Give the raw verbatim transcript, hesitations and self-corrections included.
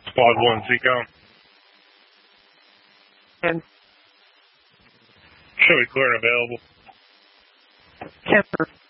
Squad one, Seacom. And Show me clear and available. Kemper.